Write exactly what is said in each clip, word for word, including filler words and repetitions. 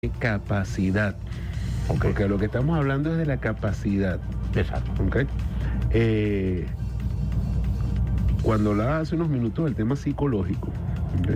capacidad. Okay. Porque lo que estamos hablando es de la capacidad. Exacto. Okay. Eh, cuando hablaba hace unos minutos del tema psicológico, okay,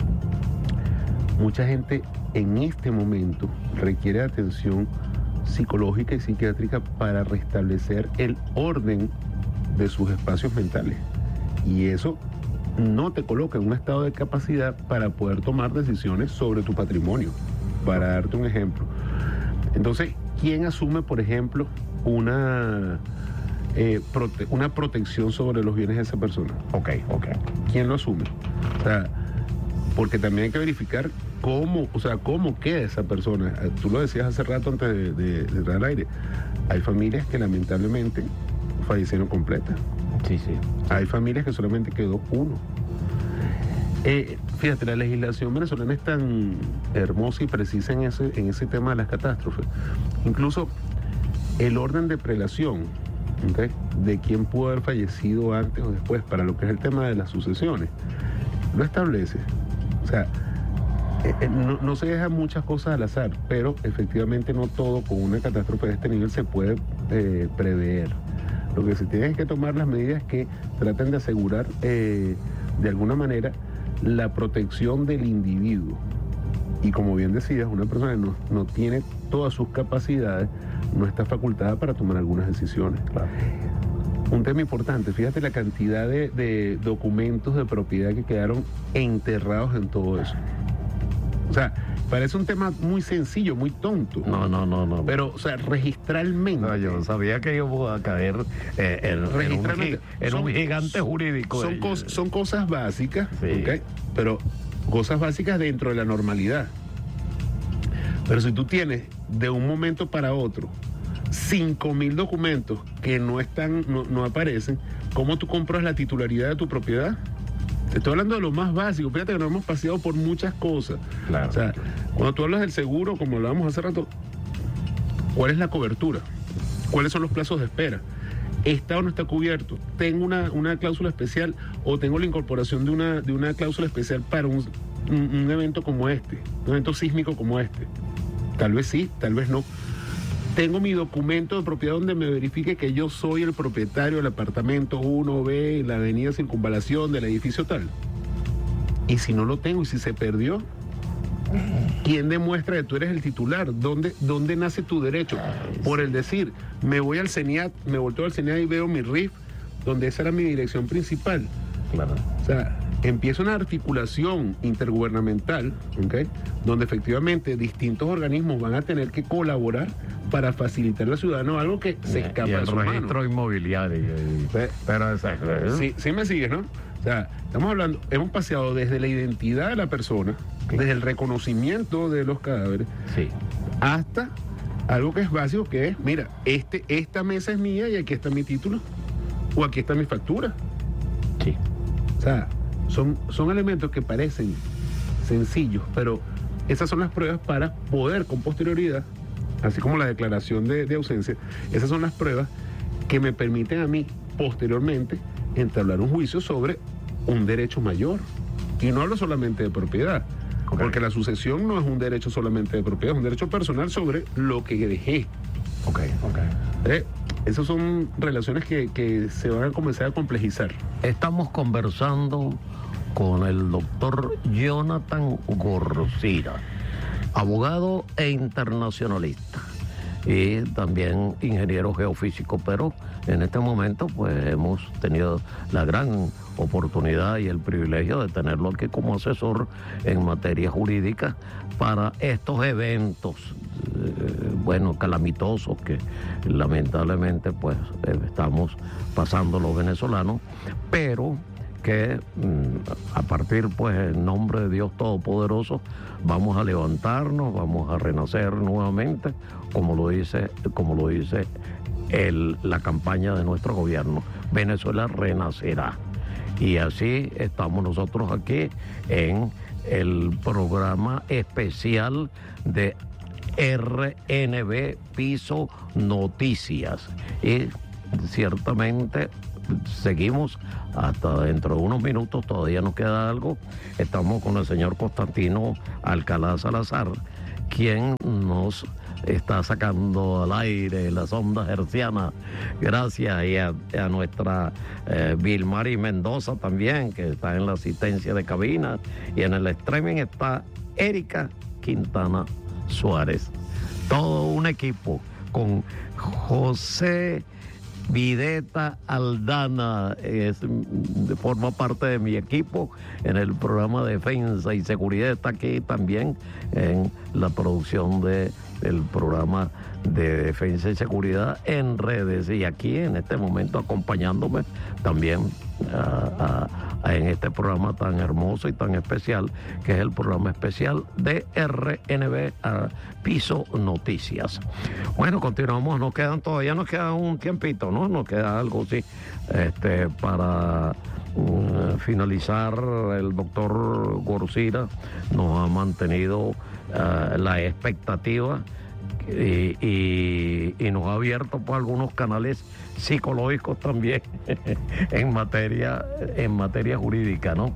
mucha gente en este momento requiere atención psicológica y psiquiátrica para restablecer el orden de sus espacios mentales. Y eso no te coloca en un estado de capacidad para poder tomar decisiones sobre tu patrimonio. Para darte un ejemplo. Entonces, ¿quién asume, por ejemplo, una, eh, prote- una protección sobre los bienes de esa persona? Ok, ok. ¿Quién lo asume? O sea, porque también hay que verificar cómo, o sea, cómo queda esa persona. Tú lo decías hace rato antes de, de, de entrar al aire. Hay familias que lamentablemente fallecieron completas. Sí, sí. Hay familias que solamente quedó uno. Eh, fíjate, la legislación venezolana es tan hermosa y precisa en ese, en ese tema de las catástrofes. Incluso el orden de prelación, ¿okay?, de quién pudo haber fallecido antes o después para lo que es el tema de las sucesiones, lo establece. O sea, eh, eh, no, no se dejan muchas cosas al azar, pero efectivamente no todo con una catástrofe de este nivel se puede eh, prever. Lo que se tiene es que tomar las medidas que traten de asegurar eh, de alguna manera la protección del individuo. Y como bien decías, una persona que no, no tiene todas sus capacidades, no está facultada para tomar algunas decisiones. Claro. Un tema importante, fíjate la cantidad de, de documentos de propiedad que quedaron enterrados en todo eso. O sea, parece un tema muy sencillo, muy tonto. No, no, no, no. Pero, o sea, registralmente. No, yo sabía que iba a caer eh, en, en, un, en son, un gigante jurídico. Son, cos, son cosas básicas, sí, ¿okay?, pero cosas básicas dentro de la normalidad. Pero si tú tienes de un momento para otro cinco mil documentos que no están, no, no aparecen, ¿cómo tú compras la titularidad de tu propiedad? Te estoy hablando de lo más básico. Fíjate que nos hemos paseado por muchas cosas. Claro. O sea, cuando tú hablas del seguro, como hablábamos hace rato, ¿cuál es la cobertura? ¿Cuáles son los plazos de espera? ¿Está o no está cubierto? ¿Tengo una, una cláusula especial o tengo la incorporación de una, de una cláusula especial para un, un, un evento como este, un evento sísmico como este? Tal vez sí, tal vez no. Tengo mi documento de propiedad donde me verifique que yo soy el propietario del apartamento uno B, en la avenida Circunvalación del edificio tal. Y si no lo tengo y si se perdió, ¿quién demuestra que tú eres el titular? ¿Dónde, dónde nace tu derecho? Por el decir, me voy al CENIAT, me volteo al CENIAT y veo mi R I F, donde esa era mi dirección principal. Claro. O sea, empieza una articulación intergubernamental, ¿okay?, donde efectivamente distintos organismos van a tener que colaborar para facilitarle al ciudadano algo que se escapa y el de su mano. registro inmobiliario. Y, Pe- pero exacto. Sí, sí me sigues, ¿no? O sea, estamos hablando, hemos paseado desde la identidad de la persona, Claro, desde el reconocimiento de los cadáveres, sí, hasta algo que es básico, que es, mira, este, esta mesa es mía y aquí está mi título, o aquí está mi factura. sí. O sea, son, son elementos que parecen sencillos, pero esas son las pruebas para poder con posterioridad, así como la declaración de, de ausencia, esas son las pruebas que me permiten a mí posteriormente entablar un juicio sobre un derecho mayor. Y no hablo solamente de propiedad, Okay. porque la sucesión no es un derecho solamente de propiedad, es un derecho personal sobre lo que dejé. Ok, ok. ¿Eh? Esas son relaciones que, que se van a comenzar a complejizar. Estamos conversando con el doctor Jonathan Gorcira, abogado e internacionalista y también ingeniero geofísico, pero en este momento pues hemos tenido la gran oportunidad y el privilegio de tenerlo aquí como asesor en materia jurídica para estos eventos eh, bueno, calamitosos que lamentablemente pues eh, estamos pasando los venezolanos, pero que mm, a partir pues en nombre de Dios Todopoderoso vamos a levantarnos, vamos a renacer nuevamente, como lo dice, como lo dice el, la campaña de nuestro gobierno. Venezuela renacerá. Y así estamos nosotros aquí en el programa especial de R N B Piso Noticias. Y ciertamente seguimos hasta dentro de unos minutos, todavía nos queda algo. Estamos con el señor Constantino Alcalá Salazar, quien nos está sacando al aire las ondas hercianas. Gracias, y a, a nuestra eh, Vilmari Mendoza también, que está en la asistencia de cabina, y en el streaming está Erika Quintana Suárez. Todo un equipo con José Videta Aldana, es, forma parte de mi equipo en el programa de Defensa y Seguridad, está aquí también en la producción de el programa de Defensa y Seguridad en redes, y aquí en este momento acompañándome también a, a, a, en este programa tan hermoso y tan especial, que es el programa especial de R N B a Piso Noticias. Bueno, continuamos, nos quedan todavía, nos queda un tiempito, ¿no? Nos queda algo, sí, este, para uh, finalizar. El doctor Gorcira nos ha mantenido uh, la expectativa y, y, y nos ha abierto por algunos canales psicológicos también en materia en materia jurídica, ¿no?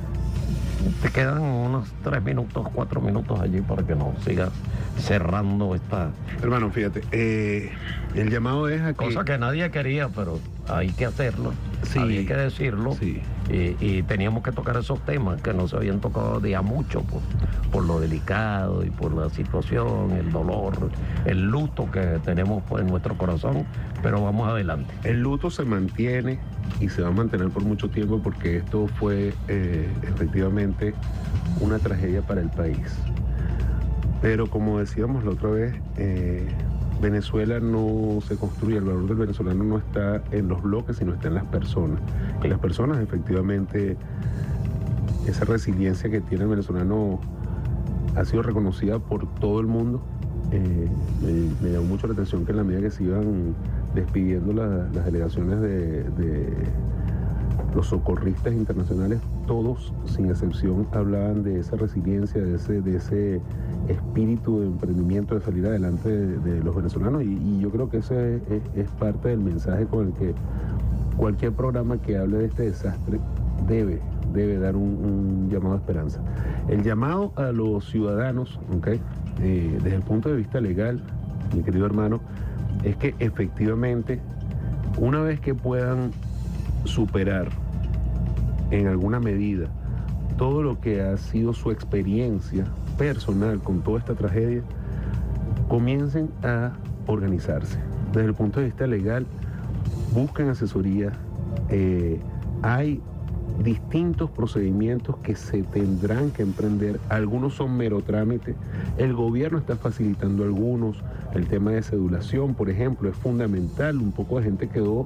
Te quedan unos tres minutos, cuatro minutos allí para que nos sigas cerrando esta... Hermano, fíjate, eh, el llamado es a que... Cosa que nadie quería, pero hay que hacerlo, sí, había que decirlo, sí. y, y teníamos que tocar esos temas que no se habían tocado de a mucho por, por lo delicado y por la situación, el dolor, el luto que tenemos en nuestro corazón, pero vamos adelante. El luto se mantiene y se va a mantener por mucho tiempo, porque esto fue eh, efectivamente una tragedia para el país. Pero como decíamos la otra vez, eh, Venezuela no se construye, el valor del venezolano no está en los bloques, sino está en las personas. Y las personas, efectivamente, esa resiliencia que tiene el venezolano ha sido reconocida por todo el mundo. Eh, me, me llamó mucho la atención que en la medida que se iban despidiendo la, las delegaciones de, de los socorristas internacionales, todos, sin excepción, hablaban de esa resiliencia, de ese, de ese espíritu de emprendimiento, de salir adelante de, de los venezolanos, y, y yo creo que ese es, es, es parte del mensaje con el que cualquier programa que hable de este desastre debe, debe dar un, un llamado de esperanza. El llamado a los ciudadanos, ¿okay? eh, desde el punto de vista legal, mi querido hermano, es que efectivamente, una vez que puedan superar en alguna medida todo lo que ha sido su experiencia personal con toda esta tragedia, comiencen a organizarse. Desde el punto de vista legal, busquen asesoría. Eh, hay distintos procedimientos que se tendrán que emprender. Algunos son mero trámite. El gobierno está facilitando algunos. El tema de cedulación, por ejemplo, es fundamental. Un poco de gente quedó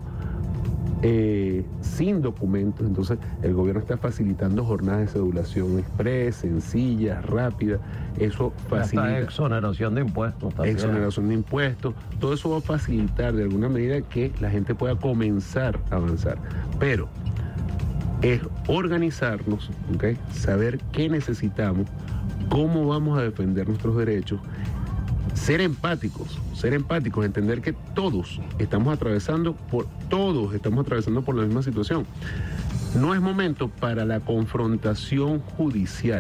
Eh, sin documentos, entonces el gobierno está facilitando jornadas de cedulación express, sencillas, rápidas. Eso facilita. Hasta exoneración de impuestos también. Exoneración de impuestos, todo eso va a facilitar de alguna medida que la gente pueda comenzar a avanzar. Pero es organizarnos, ¿okay? Saber qué necesitamos, cómo vamos a defender nuestros derechos. Ser empáticos, ser empáticos, entender que todos estamos atravesando por, todos estamos atravesando por la misma situación. No es momento para la confrontación judicial.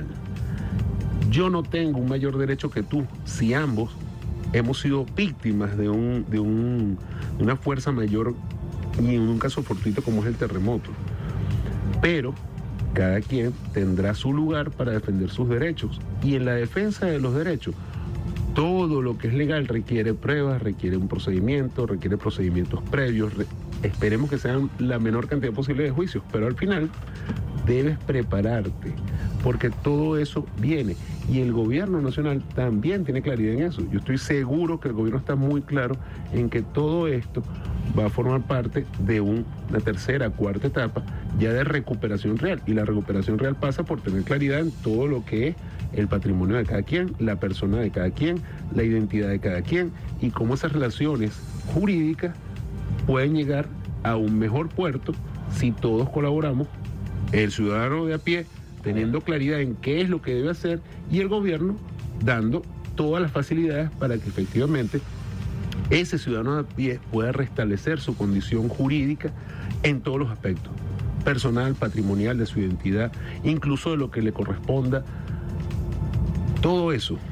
Yo no tengo un mayor derecho que tú, si ambos hemos sido víctimas de, un, de, un, de una fuerza mayor, y en un caso fortuito como es el terremoto. Pero cada quien tendrá su lugar para defender sus derechos, y en la defensa de los derechos, todo lo que es legal requiere pruebas, requiere un procedimiento, requiere procedimientos previos. Re- esperemos que sean la menor cantidad posible de juicios, pero al final debes prepararte, porque todo eso viene. Y el gobierno nacional también tiene claridad en eso. Yo estoy seguro que el gobierno está muy claro en que todo esto va a formar parte de un, una tercera, cuarta etapa ya de recuperación real. Y la recuperación real pasa por tener claridad en todo lo que es el patrimonio de cada quien, la persona de cada quien, la identidad de cada quien, y cómo esas relaciones jurídicas pueden llegar a un mejor puerto si todos colaboramos, el ciudadano de a pie teniendo claridad en qué es lo que debe hacer, y el gobierno dando todas las facilidades para que efectivamente ese ciudadano de a pie pueda restablecer su condición jurídica en todos los aspectos, personal, patrimonial, de su identidad, incluso de lo que le corresponda. Todo eso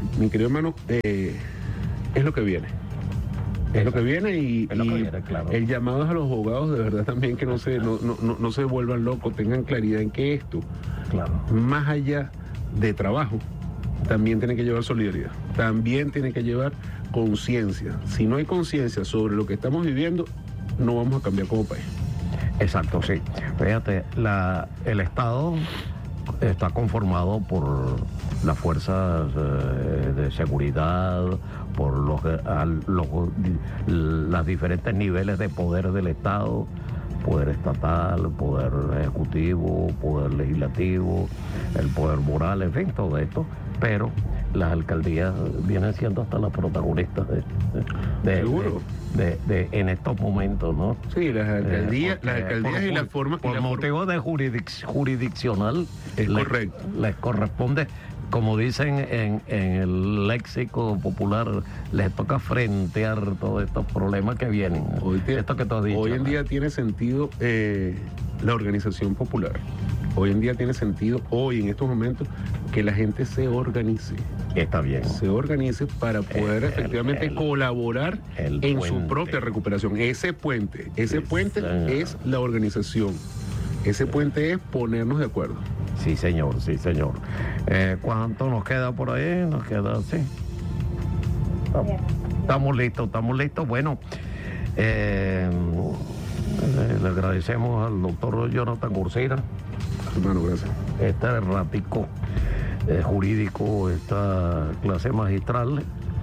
mi querido hermano, eh, es lo que viene. Es lo que viene y, Es lo que y viene, claro. el llamado es a los abogados de verdad también que no se, no, no, no, no se vuelvan locos, tengan claridad en que esto, Claro. más allá de trabajo, también tiene que llevar solidaridad, también tiene que llevar conciencia. Si no hay conciencia sobre lo que estamos viviendo, no vamos a cambiar como país. Exacto, sí. Fíjate, la, el Estado está conformado por las fuerzas eh, de seguridad, por los, al- los, los diferentes niveles de poder del Estado, poder estatal, poder ejecutivo, poder legislativo, el poder moral, en fin, todo esto, pero las alcaldías vienen siendo hasta las protagonistas de, de- Seguro. de- de- de- en estos momentos, ¿no? Sí, las alcaldías, Eh, porque las alcaldías por- y la por- forma... y Por la forma- motivo de juridic- jurisdiccional, Es le- correcto. les corresponde, como dicen en, en el léxico popular, les toca frentear todos estos problemas que vienen. Hoy, te- Esto que tú has dicho, hoy en ¿no? día tiene sentido eh, la organización popular. Hoy en día tiene sentido, hoy en estos momentos, que la gente se organice. Está bien. Se organice para poder El- efectivamente el- colaborar el en puente. su propia recuperación. Ese puente, ese Sí, puente señor. es la organización. Ese puente es ponernos de acuerdo. Sí, señor, sí, señor. Eh, ¿Cuánto nos queda por ahí? Nos queda, sí. Estamos, estamos listos, estamos listos. Bueno, eh, eh, le agradecemos al doctor Jonathan Gorsira Hermano, gracias. este ratico eh, jurídico, esta clase magistral.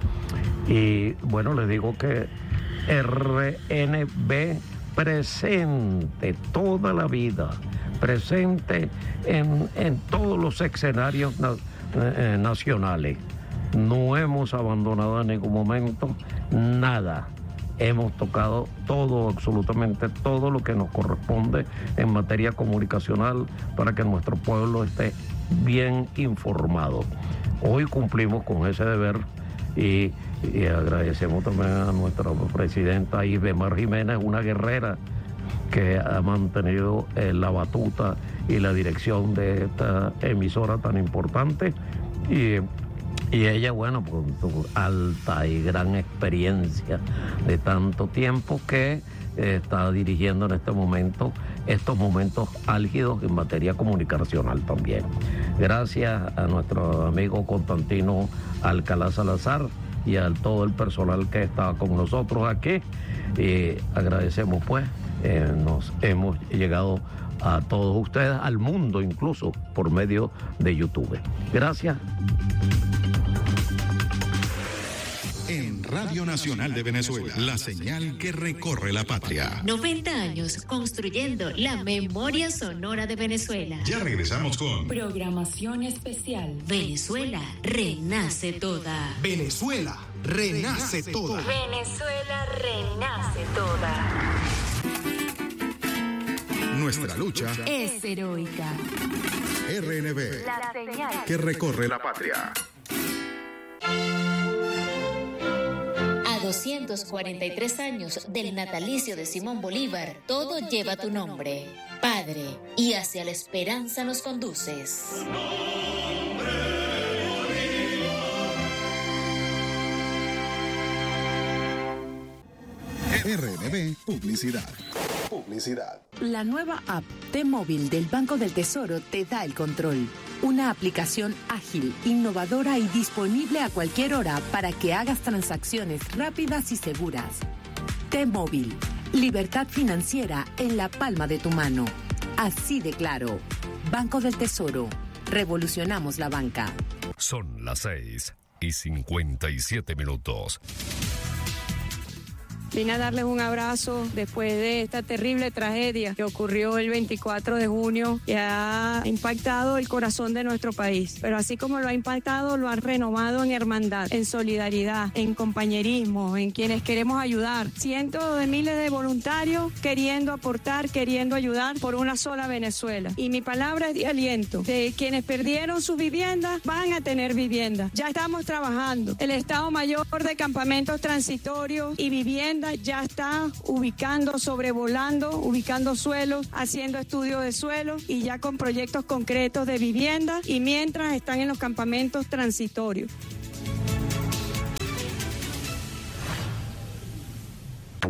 Y bueno, les digo que R N B presente toda la vida, presente en, en todos los escenarios na- eh, nacionales. No hemos abandonado en ningún momento nada. Hemos tocado todo, absolutamente todo lo que nos corresponde en materia comunicacional para que nuestro pueblo esté bien informado. Hoy cumplimos con ese deber y, y agradecemos también a nuestra presidenta Isbemar Jiménez, una guerrera que ha mantenido eh, la batuta y la dirección de esta emisora tan importante. Y Y ella, bueno, con su alta y gran experiencia de tanto tiempo que eh, está dirigiendo en este momento estos momentos álgidos en materia comunicacional también. Gracias a nuestro amigo Constantino Alcalá Salazar y a todo el personal que está con nosotros aquí. Y agradecemos pues, eh, nos hemos llegado a todos ustedes, al mundo incluso, por medio de YouTube. Gracias. En Radio Nacional de Venezuela, la señal que recorre la patria. noventa años construyendo la memoria sonora de Venezuela. Ya regresamos con Programación especial. Venezuela renace toda. Venezuela renace toda. Venezuela renace toda. Nuestra lucha. Es heroica. R N B, La señal. que recorre la patria. A doscientos cuarenta y tres años del natalicio de Simón Bolívar, todo lleva tu nombre, Padre, y hacia la esperanza nos conduces. R N B, publicidad. Publicidad. La nueva app T-Móvil del Banco del Tesoro te da el control. Una aplicación ágil, innovadora y disponible a cualquier hora para que hagas transacciones rápidas y seguras. T-Móvil, libertad financiera en la palma de tu mano. Así de claro. Banco del Tesoro. Revolucionamos la banca. Son las seis y cincuenta y siete minutos. Vine a darles un abrazo después de esta terrible tragedia que ocurrió el veinticuatro de junio, que ha impactado el corazón de nuestro país. Pero así como lo ha impactado, lo han renovado en hermandad, en solidaridad, en compañerismo, en quienes queremos ayudar. Cientos de miles de voluntarios queriendo aportar, queriendo ayudar por una sola Venezuela. Y mi palabra es de aliento. De quienes perdieron sus viviendas, van a tener vivienda. Ya estamos trabajando. El Estado Mayor de Campamentos Transitorios y Viviendas ya está ubicando, sobrevolando, ubicando suelos, haciendo estudios de suelos y ya con proyectos concretos de vivienda, y mientras están en los campamentos transitorios.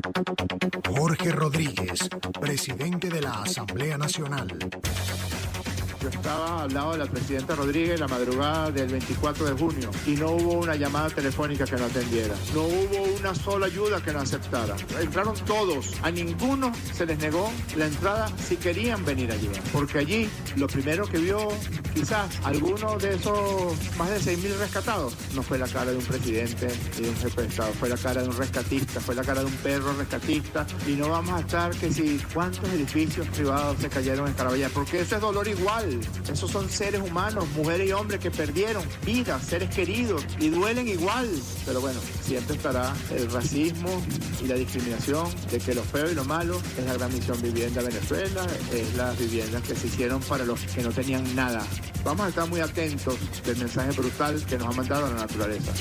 Jorge Rodríguez, presidente de la Asamblea Nacional. Yo estaba al lado de la presidenta Rodríguez la madrugada del veinticuatro de junio y no hubo una llamada telefónica que no atendiera. No hubo una sola ayuda que no aceptara. Entraron todos. A ninguno se les negó la entrada si querían venir a ayudar. Porque allí lo primero que vio quizás alguno de esos más de seis mil rescatados no fue la cara de un presidente y de un jefe de Estado. Fue la cara de un rescatista, fue la cara de un perro rescatista. Y no vamos a estar que si cuántos edificios privados se cayeron en Caraballá. Porque eso es dolor igual. Esos son seres humanos, mujeres y hombres que perdieron vidas, seres queridos y duelen igual. Pero bueno, siempre estará el racismo y la discriminación de que lo feo y lo malo es la gran misión Vivienda Venezuela, es las viviendas que se hicieron para los que no tenían nada. Vamos a estar muy atentos del mensaje brutal que nos ha mandado la naturaleza.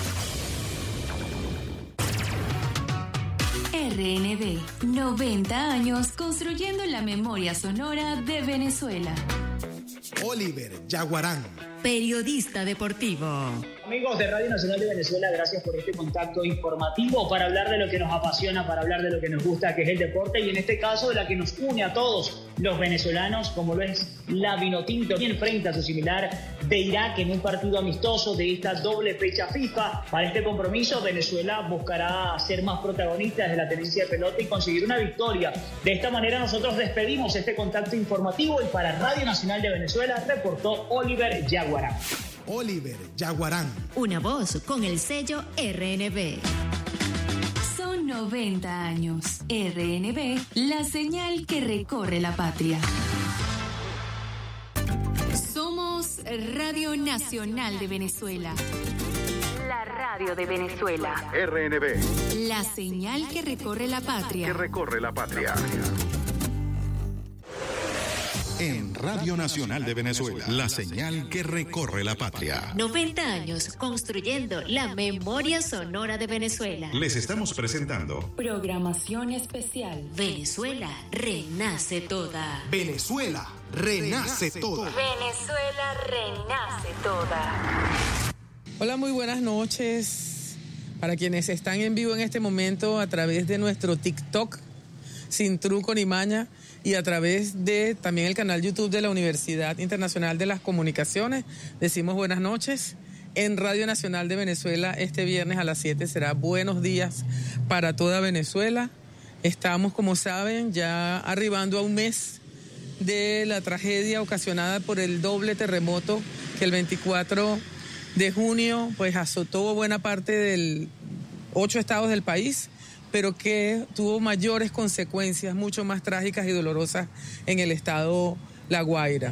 R N B, noventa años construyendo la memoria sonora de Venezuela. Oliver Yaguarán, periodista deportivo. Amigos de Radio Nacional de Venezuela, gracias por este contacto informativo para hablar de lo que nos apasiona, para hablar de lo que nos gusta, que es el deporte, y en este caso de la que nos une a todos los venezolanos, como lo es la Vinotinto, que enfrenta a su similar de Irak en un partido amistoso de esta doble fecha FIFA. Para este compromiso, Venezuela buscará ser más protagonista de la tenencia de pelota y conseguir una victoria. De esta manera nosotros despedimos este contacto informativo y para Radio Nacional de Venezuela reportó Oliver Yaguarán. Oliver Yaguarán. Una voz con el sello R N B. Son noventa años. R N B, la señal que recorre la patria. Somos Radio Nacional de Venezuela. La radio de Venezuela. R N B. La señal que recorre la patria. Que recorre la patria. En Radio Nacional de Venezuela, la señal que recorre la patria. noventa años construyendo la memoria sonora de Venezuela. Les estamos presentando programación especial. Venezuela renace toda. Venezuela renace toda. Venezuela renace toda. Hola, muy buenas noches. Para quienes están en vivo en este momento a través de nuestro TikTok, Sin Truco ni Maña, y a través de también el canal YouTube de la Universidad Internacional de las Comunicaciones, decimos buenas noches. En Radio Nacional de Venezuela este viernes a las siete será Buenos Días para toda Venezuela. Estamos, como saben, ya arribando a un mes de la tragedia ocasionada por el doble terremoto que el veinticuatro de junio pues azotó buena parte de ocho estados del país, pero que tuvo mayores consecuencias, mucho más trágicas y dolorosas en el estado La Guaira.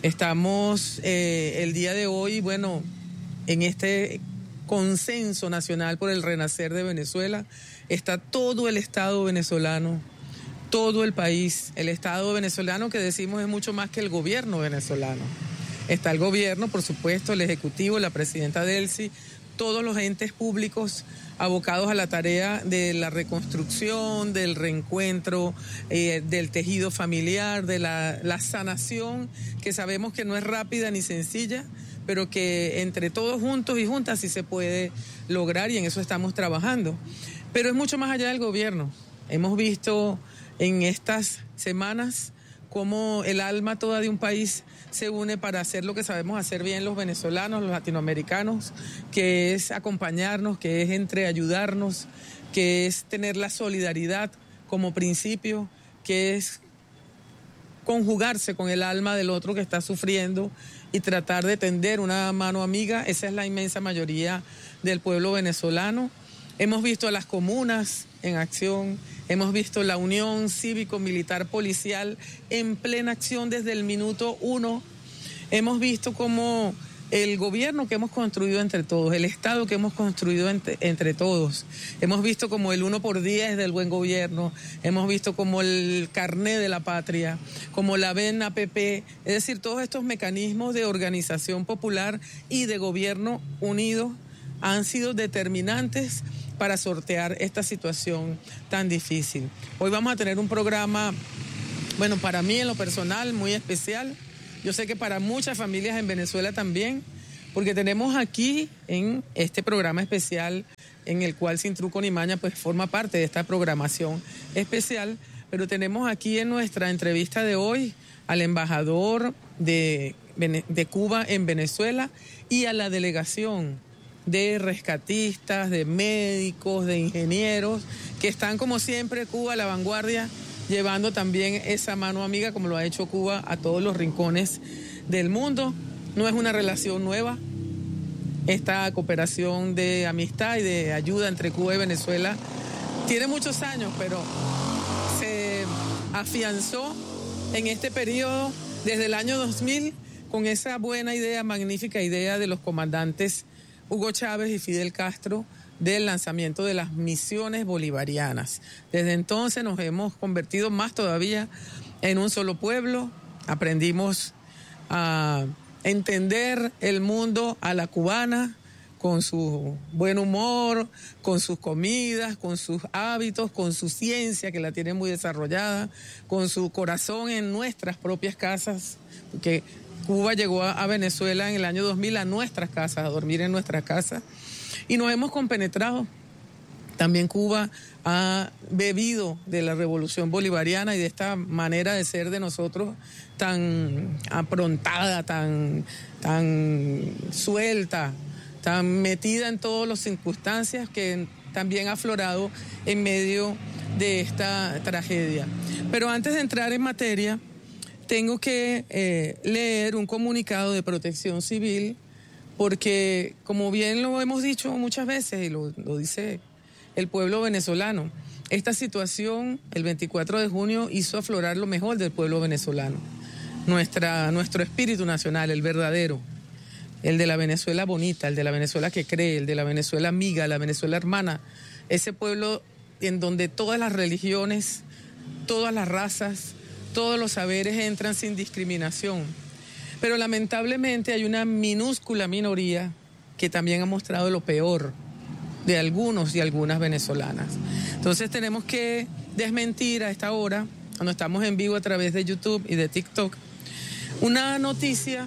Estamos eh, el día de hoy, bueno, en este consenso nacional por el renacer de Venezuela. Está todo el estado venezolano, todo el país. El estado venezolano, que decimos es mucho más que el gobierno venezolano. Está el gobierno, por supuesto, el ejecutivo, la presidenta Delcy, todos los entes públicos abocados a la tarea de la reconstrucción, del reencuentro, eh, del tejido familiar, de la, la sanación, que sabemos que no es rápida ni sencilla, pero que entre todos juntos y juntas sí se puede lograr, y en eso estamos trabajando. Pero es mucho más allá del gobierno. Hemos visto en estas semanas cómo el alma toda de un país se une para hacer lo que sabemos hacer bien los venezolanos, los latinoamericanos, que es acompañarnos, que es entre ayudarnos, que es tener la solidaridad como principio, que es conjugarse con el alma del otro que está sufriendo y tratar de tender una mano amiga. Esa es la inmensa mayoría del pueblo venezolano. Hemos visto a las comunas en acción, hemos visto la Unión Cívico-Militar Policial en plena acción desde el minuto uno. Hemos visto cómo el gobierno que hemos construido entre todos, el Estado que hemos construido entre, entre todos, hemos visto como el uno por diez del buen gobierno, hemos visto como el carné de la patria, como la VEN A P P, es decir, todos estos mecanismos de organización popular y de gobierno unidos han sido determinantes para sortear esta situación tan difícil. Hoy vamos a tener un programa, bueno, para mí en lo personal muy especial. Yo sé que para muchas familias en Venezuela también, porque tenemos aquí en este programa especial en el cual Sin Truco ni Maña pues forma parte de esta programación especial, pero tenemos aquí en nuestra entrevista de hoy al embajador de, de Cuba en Venezuela y a la delegación de rescatistas, de médicos, de ingenieros, que están como siempre Cuba a la vanguardia, llevando también esa mano amiga como lo ha hecho Cuba a todos los rincones del mundo. No es una relación nueva. Esta cooperación de amistad y de ayuda entre Cuba y Venezuela tiene muchos años, pero se afianzó en este periodo desde el año dos mil con esa buena idea, magnífica idea de los comandantes Hugo Chávez y Fidel Castro del lanzamiento de las misiones bolivarianas. Desde entonces nos hemos convertido más todavía en un solo pueblo, aprendimos a entender el mundo a la cubana, con su buen humor, con sus comidas, con sus hábitos, con su ciencia que la tiene muy desarrollada, con su corazón en nuestras propias casas, porque Cuba llegó a, a Venezuela en el año dos mil a nuestras casas, a dormir en nuestras casas, y nos hemos compenetrado. También Cuba ha bebido de la revolución bolivariana y de esta manera de ser de nosotros tan aprontada, tan, tan suelta, tan metida en todas las circunstancias que también ha aflorado en medio de esta tragedia. Pero antes de entrar en materia, tengo que eh, leer un comunicado de Protección Civil, porque como bien lo hemos dicho muchas veces y lo, lo dice el pueblo venezolano, esta situación el veinticuatro de junio hizo aflorar lo mejor del pueblo venezolano, nuestra, nuestro espíritu nacional, el verdadero, el de la Venezuela bonita, el de la Venezuela que cree, el de la Venezuela amiga, la Venezuela hermana, ese pueblo en donde todas las religiones, todas las razas, todos los saberes entran sin discriminación. Pero lamentablemente hay una minúscula minoría que también ha mostrado lo peor de algunos y algunas venezolanas. Entonces tenemos que desmentir a esta hora, cuando estamos en vivo a través de YouTube y de TikTok, una noticia,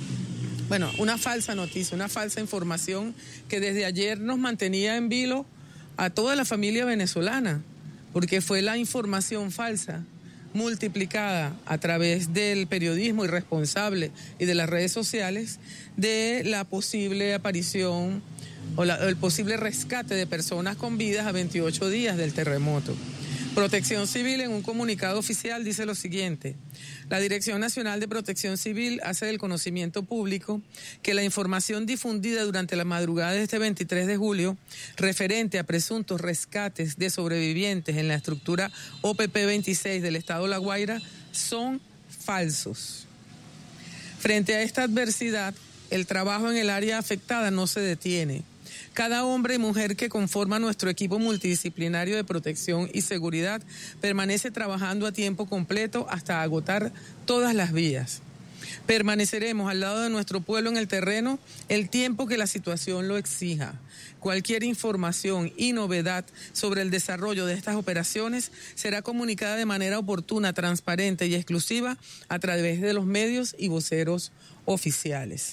bueno, una falsa noticia, una falsa información que desde ayer nos mantenía en vilo a toda la familia venezolana, porque fue la información falsa multiplicada a través del periodismo irresponsable y de las redes sociales de la posible aparición o la, el posible rescate de personas con vidas a veintiocho días del terremoto. Protección Civil en un comunicado oficial dice lo siguiente: la Dirección Nacional de Protección Civil hace del conocimiento público que la información difundida durante la madrugada de este veintitrés de julio referente a presuntos rescates de sobrevivientes en la estructura O P P veintiséis del estado La Guaira son falsos. Frente a esta adversidad, el trabajo en el área afectada no se detiene. Cada hombre y mujer que conforma nuestro equipo multidisciplinario de protección y seguridad permanece trabajando a tiempo completo hasta agotar todas las vías. Permaneceremos al lado de nuestro pueblo en el terreno el tiempo que la situación lo exija. Cualquier información y novedad sobre el desarrollo de estas operaciones será comunicada de manera oportuna, transparente y exclusiva a través de los medios y voceros oficiales.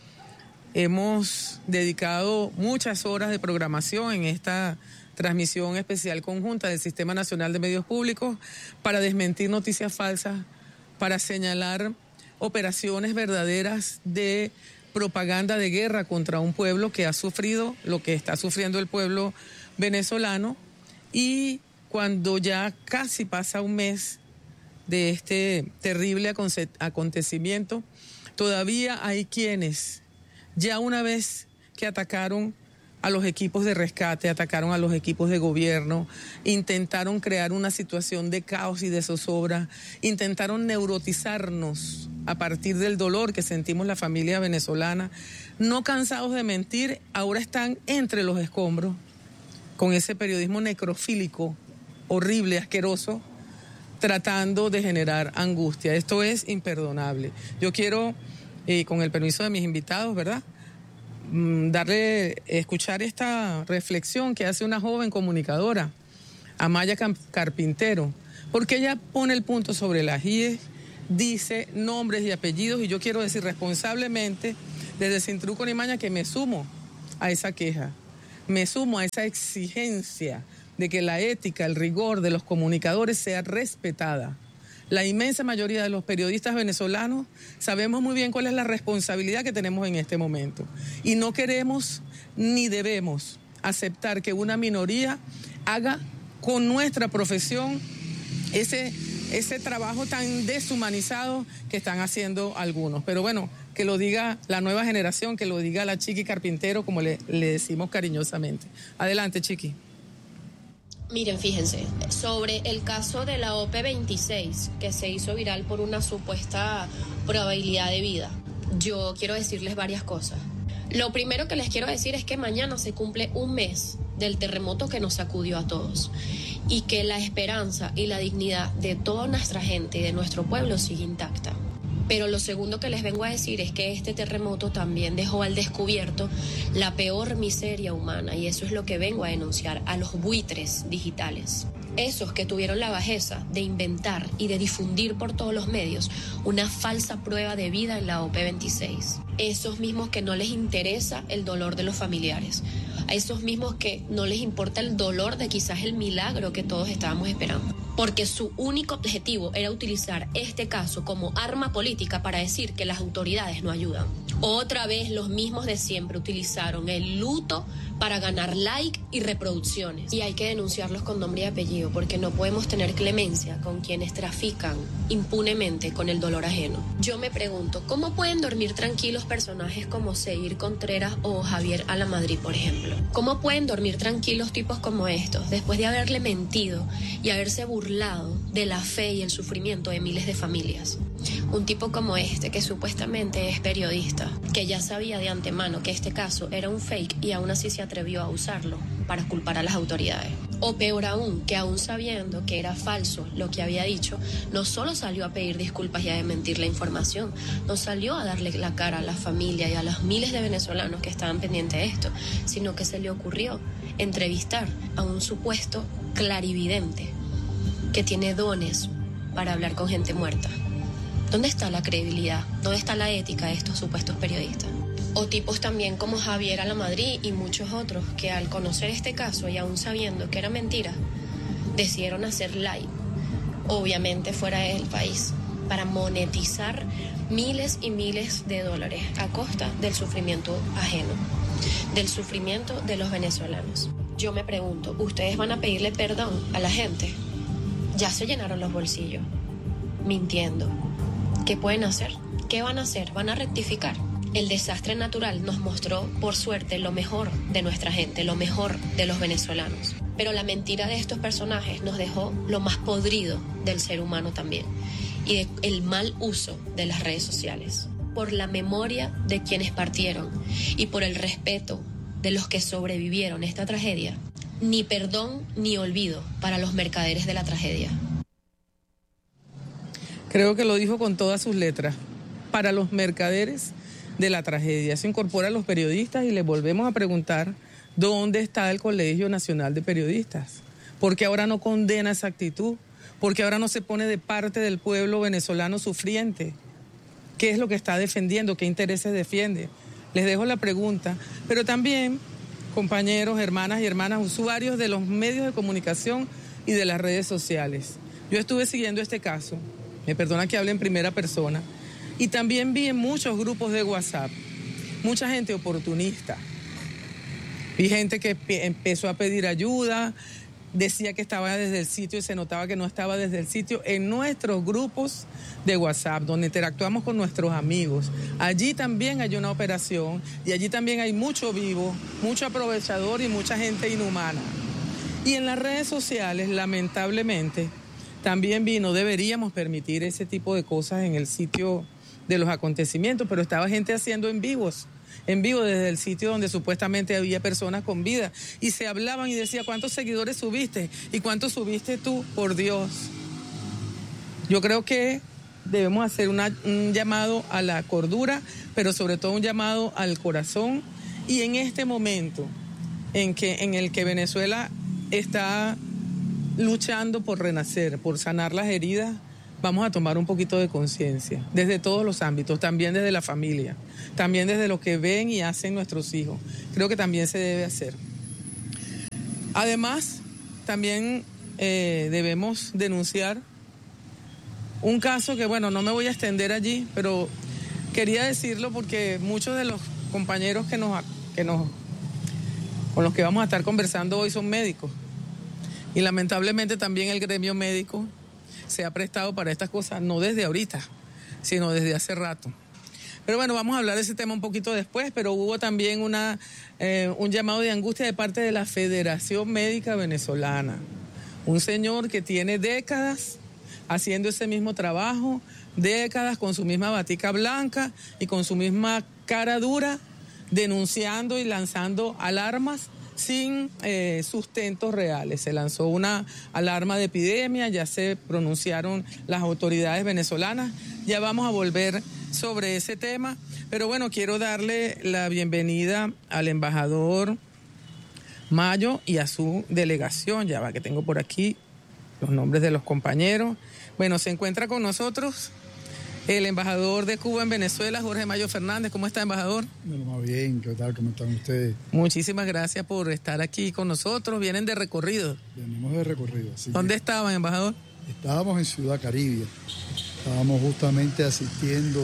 Hemos dedicado muchas horas de programación en esta transmisión especial conjunta del Sistema Nacional de Medios Públicos para desmentir noticias falsas, para señalar operaciones verdaderas de propaganda de guerra contra un pueblo que ha sufrido lo que está sufriendo el pueblo venezolano. Y cuando ya casi pasa un mes de este terrible acontecimiento, todavía hay quienes, ya una vez que atacaron a los equipos de rescate, atacaron a los equipos de gobierno, intentaron crear una situación de caos y de zozobra, intentaron neurotizarnos a partir del dolor que sentimos la familia venezolana, no cansados de mentir, ahora están entre los escombros, con ese periodismo necrofílico, horrible, asqueroso, tratando de generar angustia. Esto es imperdonable. Yo quiero, eh, con el permiso de mis invitados, ¿verdad?, mm, darle, escuchar esta reflexión que hace una joven comunicadora, Amaya Carpintero, porque ella pone el punto sobre las íes, dice nombres y apellidos, y yo quiero decir responsablemente desde Sin Truco ni Maña que me sumo a esa queja, me sumo a esa exigencia de que la ética, el rigor de los comunicadores sea respetada. La inmensa mayoría de los periodistas venezolanos sabemos muy bien cuál es la responsabilidad que tenemos en este momento y no queremos ni debemos aceptar que una minoría haga con nuestra profesión ese, ese trabajo tan deshumanizado que están haciendo algunos. Pero bueno, que lo diga la nueva generación, que lo diga la Chiqui Carpintero, como le, le decimos cariñosamente. Adelante, Chiqui. Miren, fíjense, sobre el caso de la O P veintiséis, que se hizo viral por una supuesta probabilidad de vida, yo quiero decirles varias cosas. Lo primero que les quiero decir es que mañana se cumple un mes del terremoto que nos sacudió a todos y que la esperanza y la dignidad de toda nuestra gente y de nuestro pueblo sigue intacta. Pero lo segundo que les vengo a decir es que este terremoto también dejó al descubierto la peor miseria humana, y eso es lo que vengo a denunciar, a los buitres digitales. Esos que tuvieron la bajeza de inventar y de difundir por todos los medios una falsa prueba de vida en la O P veintiséis. Esos mismos que no les interesa el dolor de los familiares. A esos mismos que no les importa el dolor de quizás el milagro que todos estábamos esperando. Porque su único objetivo era utilizar este caso como arma política para decir que las autoridades no ayudan. Otra vez los mismos de siempre utilizaron el luto para ganar like y reproducciones. Y hay que denunciarlos con nombre y apellido, porque no podemos tener clemencia con quienes trafican impunemente con el dolor ajeno. Yo me pregunto, ¿cómo pueden dormir tranquilos personajes como Seir Contreras o Javier Alamadrid, por ejemplo? ¿Cómo pueden dormir tranquilos tipos como estos después de haberle mentido y haberse burlado de la fe y el sufrimiento de miles de familias? Un tipo como este, que supuestamente es periodista, que ya sabía de antemano que este caso era un fake y aún así se atrevió a usarlo para culpar a las autoridades. O peor aún, que aún sabiendo que era falso lo que había dicho, no solo salió a pedir disculpas y a desmentir la información, no salió a darle la cara a la familia y a los miles de venezolanos que estaban pendientes de esto, sino que se le ocurrió entrevistar a un supuesto clarividente que tiene dones para hablar con gente muerta. ¿Dónde está la credibilidad? ¿Dónde está la ética de estos supuestos periodistas? O tipos también como Javier Alamadrid y muchos otros que al conocer este caso y aún sabiendo que era mentira, decidieron hacer live, obviamente fuera del país, para monetizar miles y miles de dólares a costa del sufrimiento ajeno, del sufrimiento de los venezolanos. Yo me pregunto, ¿ustedes van a pedirle perdón a la gente? Ya se llenaron los bolsillos, mintiendo. ¿Qué pueden hacer? ¿Qué van a hacer? ¿Van a rectificar? El desastre natural nos mostró, por suerte, lo mejor de nuestra gente, lo mejor de los venezolanos. Pero la mentira de estos personajes nos dejó lo más podrido del ser humano también, y de el mal uso de las redes sociales. Por la memoria de quienes partieron y por el respeto de los que sobrevivieron esta tragedia, ni perdón ni olvido para los mercaderes de la tragedia. Creo que lo dijo con todas sus letras. Para los mercaderes de la tragedia. Se incorpora a los periodistas y les volvemos a preguntar dónde está el Colegio Nacional de Periodistas. ¿Por qué ahora no condena esa actitud? ¿Por qué ahora no se pone de parte del pueblo venezolano sufriente? ¿Qué es lo que está defendiendo? ¿Qué intereses defiende? Les dejo la pregunta. Pero también, compañeros, hermanas y hermanas, usuarios de los medios de comunicación y de las redes sociales. Yo estuve siguiendo este caso. Me perdona que hable en primera persona. Y también vi en muchos grupos de WhatsApp mucha gente oportunista. Vi gente que empezó a pedir ayuda, decía que estaba desde el sitio y se notaba que no estaba desde el sitio. En nuestros grupos de WhatsApp, donde interactuamos con nuestros amigos, allí también hay una operación y allí también hay mucho vivo, mucho aprovechador y mucha gente inhumana. Y en las redes sociales, lamentablemente, también vi, no deberíamos permitir ese tipo de cosas en el sitio de los acontecimientos, pero estaba gente haciendo en vivos, en vivo desde el sitio donde supuestamente había personas con vida, y se hablaban y decía, ¿cuántos seguidores subiste? ¿Y cuántos subiste tú? Por Dios. Yo creo que debemos hacer una, un llamado a la cordura, pero sobre todo un llamado al corazón, y en este momento en, que, en el que Venezuela está luchando por renacer, por sanar las heridas vamos a tomar un poquito de conciencia, desde todos los ámbitos, también desde la familia, también desde lo que ven y hacen nuestros hijos. Creo que también se debe hacer. Además, también eh, debemos denunciar un caso que, bueno, no me voy a extender allí, pero quería decirlo porque muchos de los compañeros que nos, que nos, con los que vamos a estar conversando hoy son médicos. Y lamentablemente también el gremio médico se ha prestado para estas cosas, no desde ahorita, sino desde hace rato. Pero bueno, vamos a hablar de ese tema un poquito después, pero hubo también una, eh, un llamado de angustia de parte de la Federación Médica Venezolana. Un señor que tiene décadas haciendo ese mismo trabajo, décadas con su misma batica blanca y con su misma cara dura, denunciando y lanzando alarmas sin eh, sustentos reales. Se lanzó una alarma de epidemia, ya se pronunciaron las autoridades venezolanas, ya vamos a volver sobre ese tema, pero bueno, quiero darle la bienvenida al embajador Mayo y a su delegación, ya va que tengo por aquí los nombres de los compañeros. Bueno, se encuentra con nosotros el embajador de Cuba en Venezuela, Jorge Mayo Fernández. ¿Cómo está, embajador? Bueno, más bien, ¿qué tal? ¿Cómo están ustedes? Muchísimas gracias por estar aquí con nosotros. Vienen de recorrido. Venimos de recorrido, sí. ¿Dónde estaban, embajador? Estábamos en Ciudad Caribe. Estábamos justamente asistiendo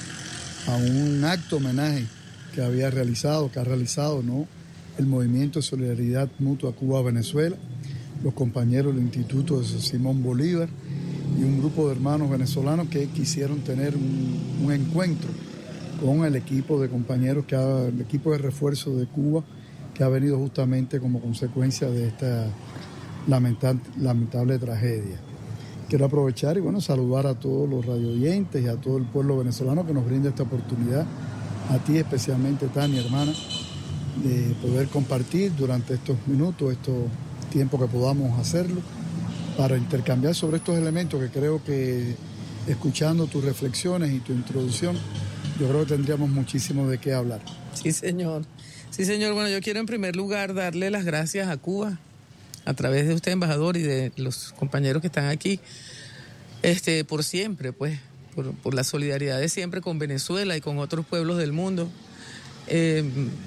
a un acto homenaje que había realizado, que ha realizado, ¿no?, el Movimiento de Solidaridad Mutua Cuba-Venezuela, los compañeros del Instituto de Simón Bolívar y un grupo de hermanos venezolanos que quisieron tener un, un encuentro con el equipo de compañeros, que ha, el equipo de refuerzo de Cuba, que ha venido justamente como consecuencia de esta lamentable, lamentable tragedia. Quiero aprovechar y bueno, saludar a todos los radioyentes y a todo el pueblo venezolano que nos brinda esta oportunidad, a ti especialmente, Tania, hermana, de poder compartir durante estos minutos, estos tiempos que podamos hacerlo, para intercambiar sobre estos elementos que creo que, escuchando tus reflexiones y tu introducción, yo creo que tendríamos muchísimo de qué hablar. Sí, señor. Sí, señor. Bueno, yo quiero en primer lugar darle las gracias a Cuba, a través de usted, embajador, y de los compañeros que están aquí, este, por siempre, pues, por, por la solidaridad de siempre con Venezuela y con otros pueblos del mundo. Eh,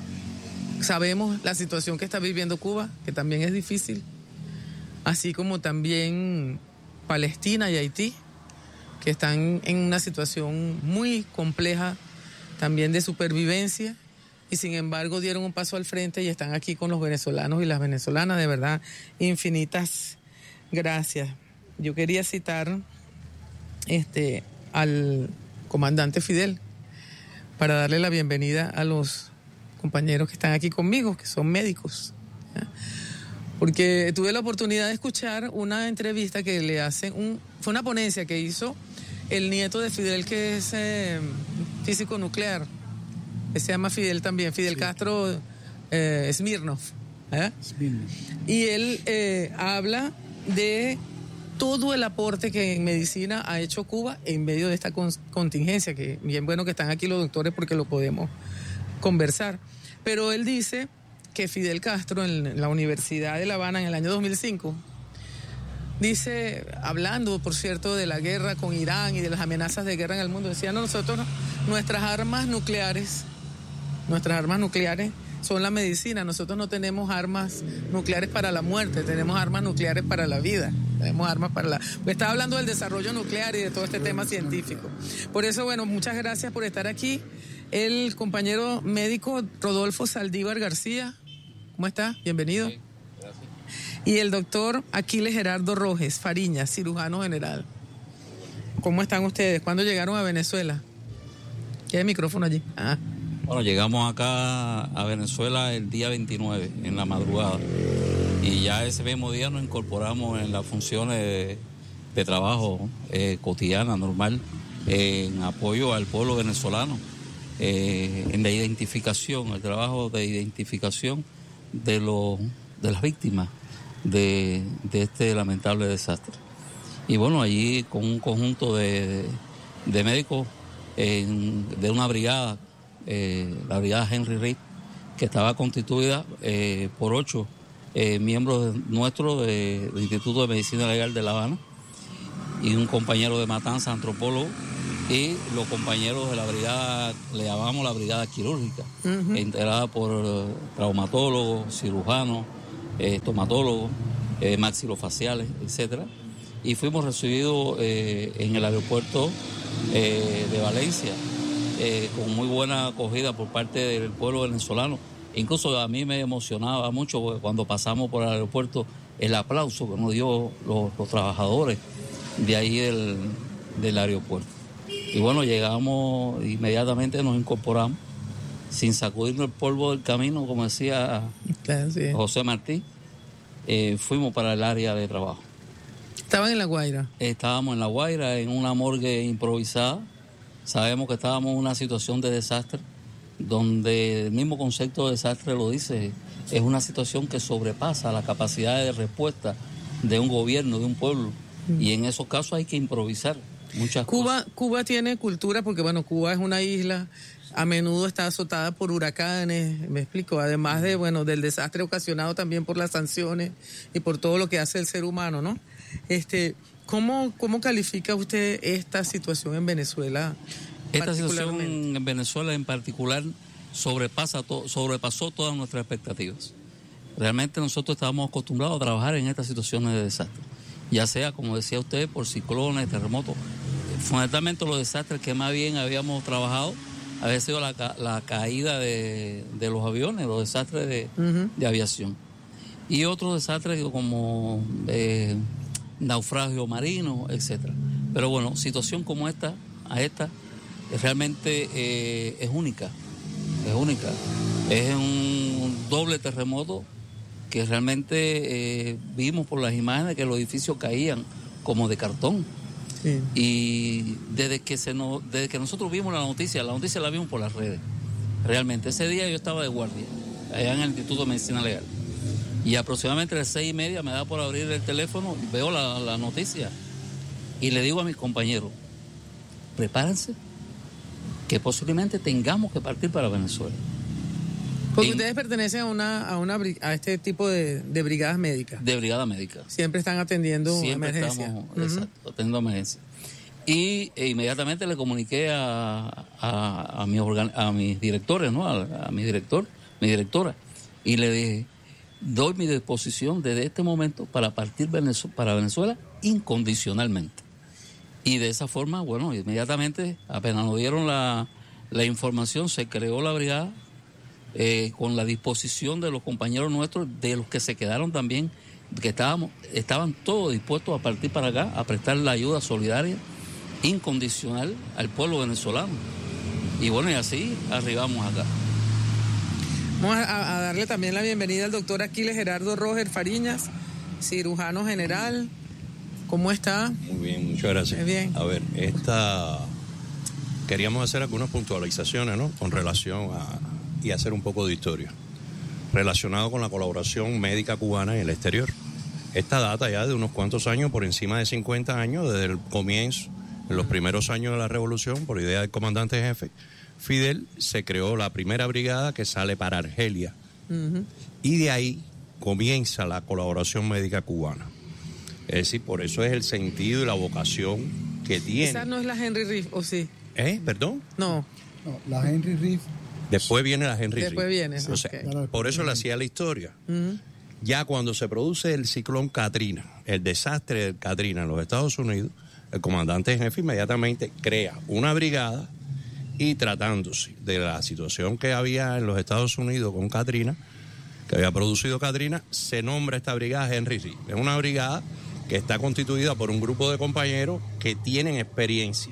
sabemos la situación que está viviendo Cuba, que también es difícil, así como también Palestina y Haití, que están en una situación muy compleja también de supervivencia, y sin embargo dieron un paso al frente y están aquí con los venezolanos y las venezolanas. De verdad, infinitas gracias. Yo quería citar este, al comandante Fidel para darle la bienvenida a los compañeros que están aquí conmigo, que son médicos, ¿ya? Porque tuve la oportunidad de escuchar una entrevista que le hacen, un, fue una ponencia que hizo el nieto de Fidel, que es eh, físico nuclear, que se llama Fidel también, Fidel sí. Castro eh, Smirnov, ¿eh? Smirnov. Y él eh, habla de todo el aporte que en medicina ha hecho Cuba en medio de esta con, contingencia, que bien bueno que están aquí los doctores porque lo podemos conversar. Pero él dice que Fidel Castro en la Universidad de La Habana en el año dos mil cinco, dice, hablando por cierto de la guerra con Irán y de las amenazas de guerra en el mundo, decía, no, nosotros, nuestras armas nucleares, nuestras armas nucleares son la medicina, nosotros no tenemos armas nucleares para la muerte, tenemos armas nucleares para la vida, tenemos armas para la... Pues estaba hablando del desarrollo nuclear y de todo este tema científico. Por eso, bueno, muchas gracias por estar aquí. El compañero médico Rodolfo Saldívar García, ¿cómo está? Bienvenido. Sí, gracias. Y el doctor Aquiles Gerardo Rojes Fariñas, cirujano general. ¿Cómo están ustedes? ¿Cuándo llegaron a Venezuela? ¿Qué hay micrófono allí? Ah. Bueno, llegamos acá a Venezuela el día veintinueve, en la madrugada. Y ya ese mismo día nos incorporamos en las funciones de, de trabajo eh, cotidiana, normal, eh, en apoyo al pueblo venezolano, eh, en la identificación, el trabajo de identificación de, lo, de las víctimas de, de este lamentable desastre. Y bueno, allí con un conjunto de, de, de médicos en, de una brigada, eh, la brigada Henry Reid, que estaba constituida eh, por ocho eh, miembros nuestros de, del Instituto de Medicina Legal de La Habana, y un compañero de Matanza, antropólogo, y los compañeros de la brigada, le llamamos la brigada quirúrgica, uh-huh. integrada por uh, traumatólogos, cirujanos, eh, estomatólogos, eh, maxilofaciales, etcétera. Y fuimos recibidos eh, en el aeropuerto eh, de Valencia, eh, con muy buena acogida por parte del pueblo venezolano. Incluso a mí me emocionaba mucho porque cuando pasamos por el aeropuerto, el aplauso que nos dio los, los trabajadores de ahí del, del aeropuerto. Y bueno, llegamos, inmediatamente nos incorporamos, sin sacudirnos el polvo del camino, como decía claro, sí. José Martí, eh, fuimos para el área de trabajo. ¿Estaban en La Guaira? Estábamos en La Guaira, en una morgue improvisada. Sabemos que estábamos en una situación de desastre, donde el mismo concepto de desastre lo dice, es una situación que sobrepasa la capacidad de respuesta de un gobierno, de un pueblo, mm. y en esos casos hay que improvisar muchas Cuba, cosas. Cuba tiene cultura porque, bueno, Cuba es una isla, a menudo está azotada por huracanes, me explico, además de, bueno, del desastre ocasionado también por las sanciones y por todo lo que hace el ser humano, ¿no? Este, ¿cómo, cómo califica usted esta situación en Venezuela? Esta situación en Venezuela en particular sobrepasa to, sobrepasó todas nuestras expectativas. Realmente nosotros estábamos acostumbrados a trabajar en estas situaciones de desastre, ya sea, como decía usted, por ciclones, terremotos. Fundamentalmente los desastres que más bien habíamos trabajado había sido la, la caída de, de los aviones, los desastres de, uh-huh. de aviación. Y otros desastres como eh, naufragio marino, etcétera. Pero bueno, situación como esta, a esta, realmente eh, es única, es única. Es un doble terremoto que realmente eh, vimos por las imágenes que los edificios caían como de cartón. Sí. Y desde que se nos, desde que nosotros vimos la noticia, la noticia la vimos por las redes. Realmente, ese día yo estaba de guardia, allá en el Instituto de Medicina Legal. Y aproximadamente a las seis y media me da por abrir el teléfono y veo la, la noticia. Y le digo a mis compañeros, prepárense, que posiblemente tengamos que partir para Venezuela. Porque en, ustedes pertenecen a una a una a este tipo de, de brigadas médicas. De brigada médica. Siempre están atendiendo Siempre emergencias. Estamos, uh-huh. Exacto, atendiendo emergencias. Y e inmediatamente le comuniqué a, a, a, mis, organ, a mis directores, ¿no? A, a mi director, mi directora. Y le dije, doy mi disposición desde este momento para partir Venezuela, para Venezuela incondicionalmente. Y de esa forma, bueno, inmediatamente, apenas nos dieron la, la información, se creó la brigada eh, con la disposición de los compañeros nuestros, de los que se quedaron también, que estábamos, estaban todos dispuestos a partir para acá, a prestar la ayuda solidaria, incondicional al pueblo venezolano. Y bueno, y así arribamos acá. Vamos a, a darle también la bienvenida al doctor Aquiles Gerardo Roger Fariñas, cirujano general. ¿Cómo está? Muy bien, muchas gracias. Muy bien. A ver, esta queríamos hacer algunas puntualizaciones, ¿no? Con relación a y hacer un poco de historia relacionado con la colaboración médica cubana en el exterior. Esta data ya de unos cuantos años, por encima de cincuenta años, desde el comienzo, en los primeros años de la revolución, por idea del comandante jefe Fidel, se creó la primera brigada que sale para Argelia. Uh-huh. Y de ahí comienza la colaboración médica cubana. Es decir, por eso es el sentido y la vocación que tiene. ¿Esa no es la Henry Reef, o sí? ¿Eh? ¿Perdón? No. No, la Henry Reef. Después viene la Henry Después Reef. viene, o sea, okay. Por eso le hacía la historia. Uh-huh. Ya cuando se produce el ciclón Katrina, el desastre del Katrina en los Estados Unidos, el comandante en jefe inmediatamente crea una brigada y tratándose de la situación que había en los Estados Unidos con Katrina, que había producido Katrina, se nombra esta brigada Henry Reef. Es una brigada que está constituida por un grupo de compañeros que tienen experiencia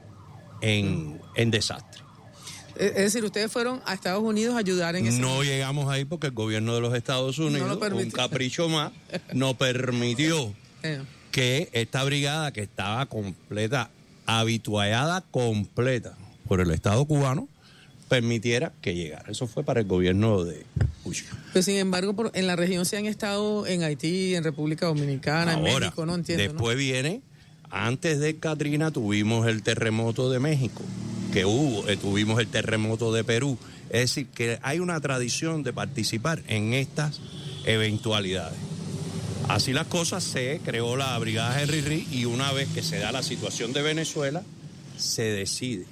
en, en desastre. Es decir, ustedes fueron a Estados Unidos a ayudar en ese No momento. llegamos ahí porque el gobierno de los Estados Unidos, no un capricho más, no permitió eh. que esta brigada que estaba completa, habituallada completa por el Estado cubano, permitiera que llegara. Eso fue para el gobierno de Bush. Pero sin embargo, por, en la región se han estado en Haití, en República Dominicana, Ahora, en México, no entiendo. Después ¿no? viene, antes de Katrina tuvimos el terremoto de México, que hubo, eh, tuvimos el terremoto de Perú. Es decir, que hay una tradición de participar en estas eventualidades. Así las cosas, se creó la Brigada Henry Reed y una vez que se da la situación de Venezuela, se decide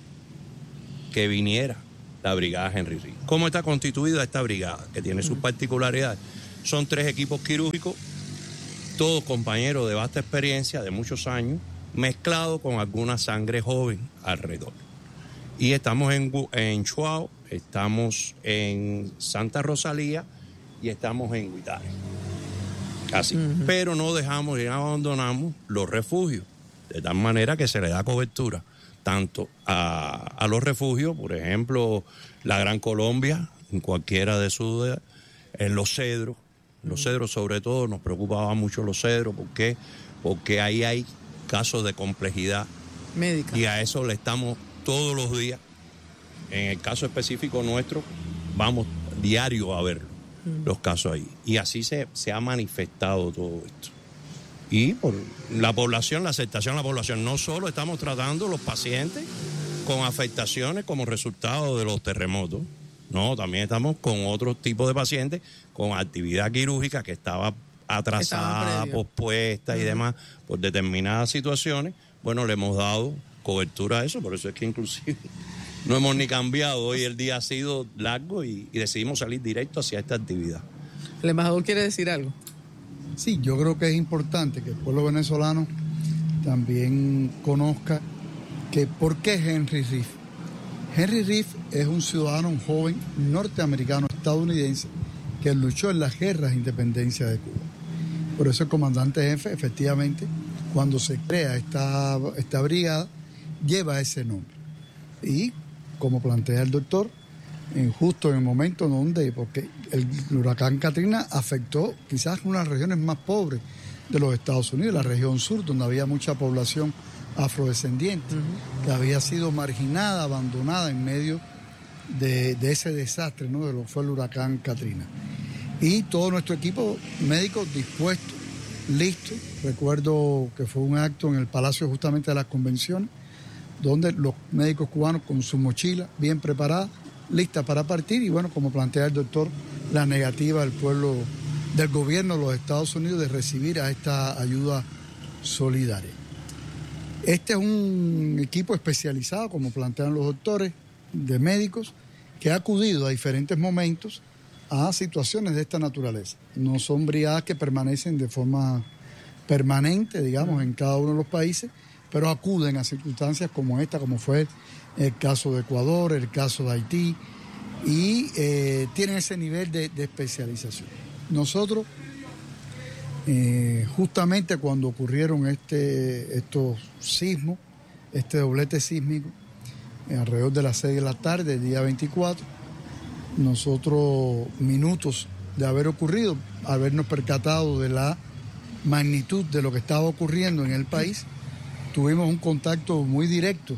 que viniera la Brigada Henry Reed. ¿Cómo está constituida esta brigada? Que tiene sus particularidades. Son tres equipos quirúrgicos, todos compañeros de vasta experiencia, de muchos años, mezclados con alguna sangre joven alrededor. Y estamos en, en Chuao, estamos en Santa Rosalía y estamos en Huitare. Así. Uh-huh. Pero no dejamos y no abandonamos los refugios, de tal manera que se le da cobertura tanto a, a los refugios, por ejemplo, la Gran Colombia, en cualquiera de sus, en los cedros, los cedros sobre todo, nos preocupaban mucho los cedros, ¿por qué? Porque ahí hay casos de complejidad médica y a eso le estamos todos los días. En el caso específico nuestro, vamos diario a verlo, mm. los casos ahí. Y así se, se ha manifestado todo esto. Y por la población, la aceptación de la población, no solo estamos tratando los pacientes con afectaciones como resultado de los terremotos, no, también estamos con otros tipos de pacientes con actividad quirúrgica que estaba atrasada, pospuesta y demás por determinadas situaciones. Bueno, le hemos dado cobertura a eso, por eso es que inclusive no hemos ni cambiado. Hoy el día ha sido largo y, y decidimos salir directo hacia esta actividad. ¿El embajador quiere decir algo? Sí, yo creo que es importante que el pueblo venezolano también conozca que por qué Henry Reed. Henry Reed es un ciudadano, un joven norteamericano estadounidense que luchó en las guerras de independencia de Cuba. Por eso el comandante jefe, efectivamente, cuando se crea esta, esta brigada, lleva ese nombre. Y, como plantea el doctor, en justo en el momento donde, porque el huracán Katrina afectó quizás una de las regiones más pobres de los Estados Unidos, la región sur, donde había mucha población afrodescendiente, uh-huh. que había sido marginada, abandonada en medio de, de ese desastre, ¿no? De lo que fue el huracán Katrina. Y todo nuestro equipo médico dispuesto, listo. Recuerdo que fue un acto en el Palacio justamente de las Convenciones, donde los médicos cubanos con su mochila bien preparada, lista para partir, y bueno, como plantea el doctor, la negativa del pueblo, del gobierno de los Estados Unidos de recibir a esta ayuda solidaria. Este es un equipo especializado, como plantean los doctores, de médicos, que ha acudido a diferentes momentos a situaciones de esta naturaleza. No son brigadas que permanecen de forma permanente, digamos, en cada uno de los países, pero acuden a circunstancias como esta, como fue el caso de Ecuador, el caso de Haití, y eh, tienen ese nivel de, de especialización. Nosotros, eh, justamente cuando ocurrieron este, estos sismos, este doblete sísmico, eh, alrededor de las seis de la tarde, el día veinticuatro, nosotros, minutos de haber ocurrido, habernos percatado de la magnitud de lo que estaba ocurriendo en el país, tuvimos un contacto muy directo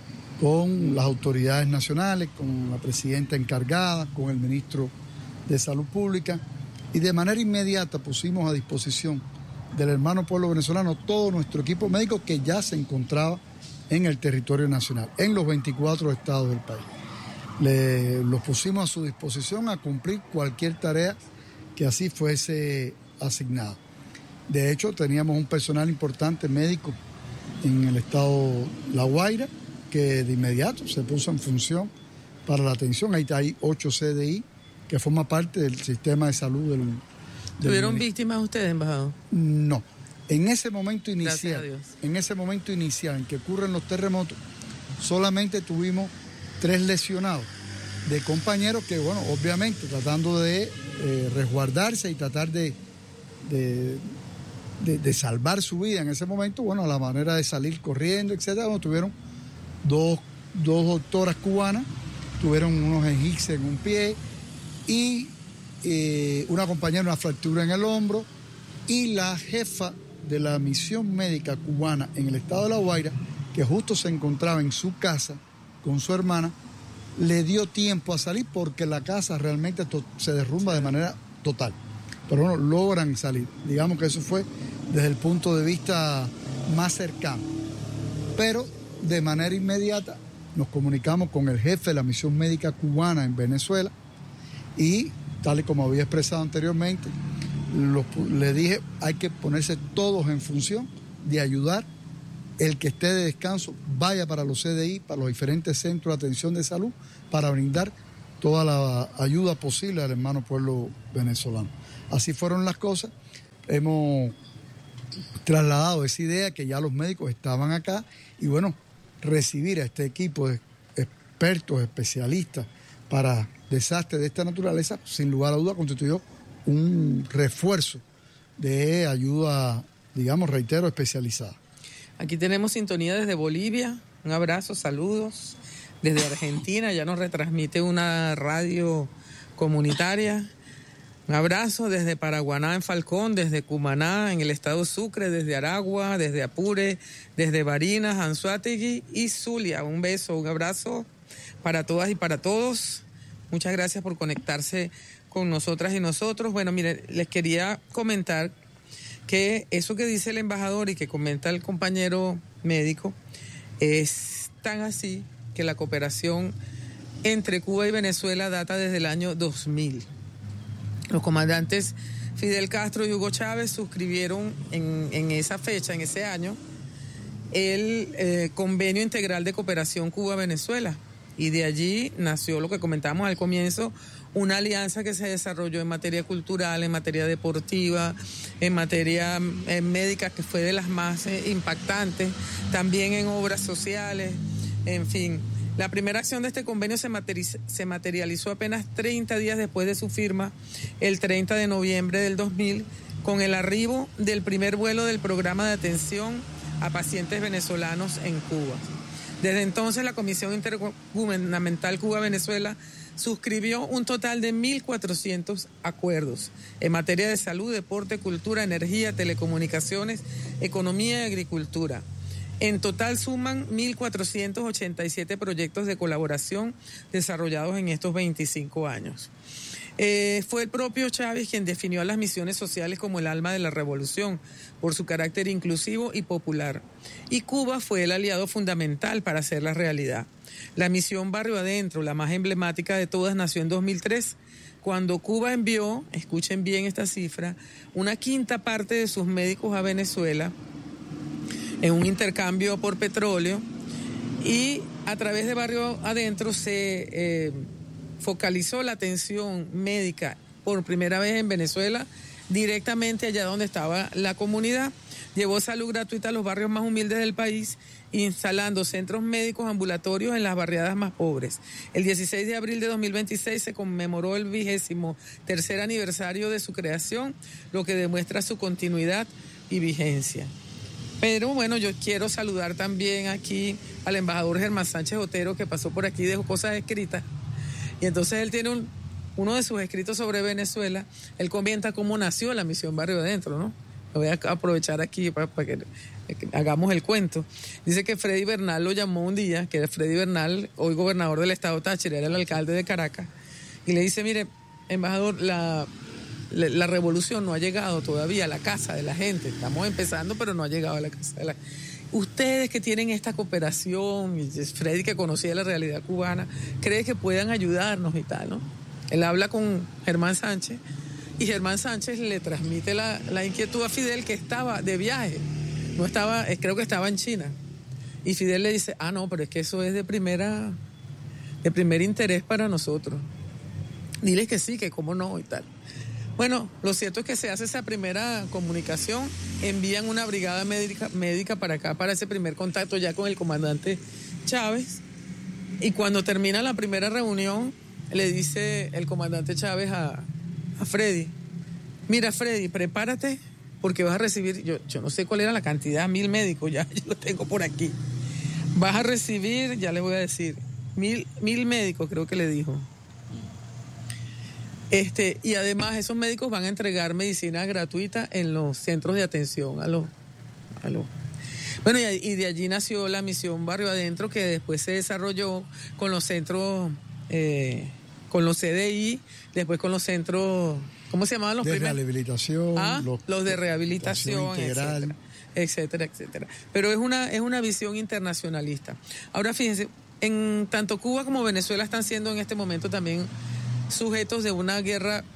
con las autoridades nacionales, con la presidenta encargada, con el ministro de Salud Pública, y de manera inmediata pusimos a disposición del hermano pueblo venezolano todo nuestro equipo médico que ya se encontraba en el territorio nacional, en los veinticuatro estados del país. Le, los pusimos a su disposición a cumplir cualquier tarea que así fuese asignada. De hecho, teníamos un personal importante médico en el estado La Guaira, que de inmediato se puso en función para la atención. Ahí hay ocho C D I, que forma parte del sistema de salud del... del ¿Tuvieron médico. víctimas ustedes, embajador? No. En ese momento inicial, en ese momento inicial en que ocurren los terremotos, solamente tuvimos tres lesionados de compañeros que, bueno, obviamente tratando de eh, resguardarse y tratar de, de, de, de salvar su vida en ese momento, bueno, a la manera de salir corriendo, etcétera, bueno, tuvieron dos, dos doctoras cubanas, tuvieron unos esguinces en un pie y eh, una compañera una fractura en el hombro, y la jefa de la misión médica cubana en el estado de La Guaira, que justo se encontraba en su casa con su hermana, le dio tiempo a salir porque la casa realmente to- se derrumba de manera total. Pero bueno, logran salir. Digamos que eso fue desde el punto de vista más cercano. Pero de manera inmediata nos comunicamos con el jefe de la misión médica cubana en Venezuela y, tal y como había expresado anteriormente, los, le dije, hay que ponerse todos en función de ayudar. El que esté de descanso vaya para los C D I, para los diferentes centros de atención de salud, para brindar toda la ayuda posible al hermano pueblo venezolano. Así fueron las cosas. Hemos trasladado esa idea que ya los médicos estaban acá y bueno, recibir a este equipo de expertos, especialistas para desastres de esta naturaleza, sin lugar a duda constituyó un refuerzo de ayuda, digamos, reitero, especializada. Aquí tenemos sintonía desde Bolivia, un abrazo, saludos. Desde Argentina ya nos retransmite una radio comunitaria. Un abrazo desde Paraguaná en Falcón, desde Cumaná en el estado Sucre, desde Aragua, desde Apure, desde Barinas, Anzoátegui y Zulia. Un beso, un abrazo para todas y para todos. Muchas gracias por conectarse con nosotras y nosotros. Bueno, mire, les quería comentar que eso que dice el embajador y que comenta el compañero médico es tan así que la cooperación entre Cuba y Venezuela data desde el año dos mil. Los comandantes Fidel Castro y Hugo Chávez suscribieron en, en esa fecha, en ese año, el eh, Convenio Integral de Cooperación Cuba-Venezuela. Y de allí nació lo que comentamos al comienzo, una alianza que se desarrolló en materia cultural, en materia deportiva, en materia eh, médica, que fue de las más eh, impactantes, también en obras sociales, en fin. La primera acción de este convenio se, materializ- se materializó apenas treinta días después de su firma, el treinta de noviembre del dos mil, con el arribo del primer vuelo del programa de atención a pacientes venezolanos en Cuba. Desde entonces, la Comisión Intergubernamental Cuba-Venezuela suscribió un total de mil cuatrocientos acuerdos en materia de salud, deporte, cultura, energía, telecomunicaciones, economía y agricultura. En total suman mil cuatrocientos ochenta y siete proyectos de colaboración desarrollados en estos veinticinco años. Eh, fue el propio Chávez quien definió a las misiones sociales como el alma de la revolución, por su carácter inclusivo y popular. Y Cuba fue el aliado fundamental para hacerla realidad. La misión Barrio Adentro, la más emblemática de todas, nació en dos mil tres, cuando Cuba envió, escuchen bien esta cifra, una quinta parte de sus médicos a Venezuela en un intercambio por petróleo, y a través de Barrio Adentro se eh, focalizó la atención médica por primera vez en Venezuela, directamente allá donde estaba la comunidad. Llevó salud gratuita a los barrios más humildes del país, instalando centros médicos ambulatorios en las barriadas más pobres. El dieciséis de abril de dos mil veintiséis se conmemoró el vigésimo tercer aniversario de su creación, lo que demuestra su continuidad y vigencia. Pero bueno, yo quiero saludar también aquí al embajador Germán Sánchez Otero, que pasó por aquí y dejó cosas escritas. Y entonces él tiene un, uno de sus escritos sobre Venezuela. Él comenta cómo nació la misión Barrio Adentro, ¿no? Lo voy a aprovechar aquí para, para que, que hagamos el cuento. Dice que Freddy Bernal lo llamó un día, que era Freddy Bernal, hoy gobernador del estado Táchira, era el alcalde de Caracas, y le dice, mire, embajador, la... La, la revolución no ha llegado todavía a la casa de la gente. Estamos empezando, pero no ha llegado a la casa de la gente. Ustedes que tienen esta cooperación, y Freddy que conocía la realidad cubana, ¿cree que puedan ayudarnos y tal, no? Él habla con Germán Sánchez y Germán Sánchez le transmite la, la inquietud a Fidel, que estaba de viaje. No estaba, creo que estaba en China. Y Fidel le dice, ah, no, pero es que eso es de primera, de primer interés para nosotros. Diles que sí, que cómo no y tal. Bueno, lo cierto es que se hace esa primera comunicación, envían una brigada médica, médica para acá, para ese primer contacto ya con el comandante Chávez, y cuando termina la primera reunión, le dice el comandante Chávez a, a Freddy, mira Freddy, prepárate, porque vas a recibir, yo, yo no sé cuál era la cantidad, mil médicos, ya yo lo tengo por aquí, vas a recibir, ya les voy a decir, mil, mil médicos creo que le dijo. Este, y además esos médicos van a entregar medicina gratuita en los centros de atención a los, a los. Bueno, y, y de allí nació la misión Barrio Adentro, que después se desarrolló con los centros, eh, con los C D I, después con los centros, ¿cómo se llamaban los de primeros? rehabilitación, ¿Ah? los, los de rehabilitación, integral, etcétera, etcétera, etcétera. Pero es una, es una visión internacionalista. Ahora fíjense, en tanto Cuba como Venezuela están siendo en este momento también sujetos de una guerra